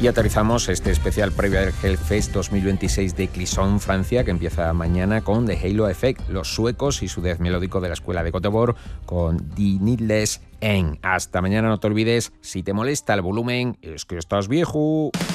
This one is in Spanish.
Y aterrizamos este especial previo al Hellfest 2026 de Clisson, Francia, que empieza mañana con The Halo Effect, los suecos y su death melódico de la escuela de Göteborg con The Needless End. Hasta mañana, no te olvides, si te molesta el volumen, es que estás viejo.